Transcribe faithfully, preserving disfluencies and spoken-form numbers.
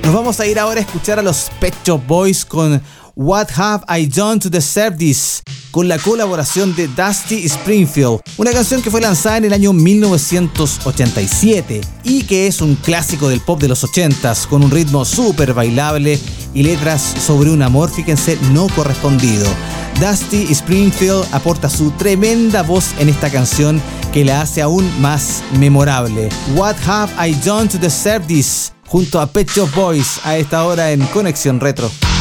Nos vamos a ir ahora a escuchar a los Pet Shop Boys con What Have I Done to Deserve This, con la colaboración de Dusty Springfield, una canción que fue lanzada en el año mil novecientos ochenta y siete y que es un clásico del pop de los ochentas, con un ritmo súper bailable y letras sobre un amor, fíjense, no correspondido. Dusty Springfield aporta su tremenda voz en esta canción que la hace aún más memorable. What Have I Done to Deserve This, junto a Pet Shop Boys, a esta hora en Conexión Retro.